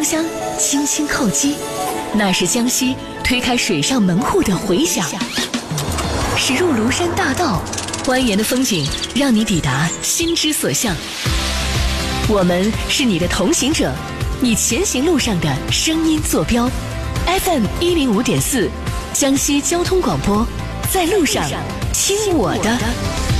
风箱轻轻叩击，那是江西推开水上门户的回响。驶入庐山大道，蜿蜒的风景让你抵达心之所向。我们是你的同行者，你前行路上的声音坐标。FM 105.4，江西交通广播，在路上听我的。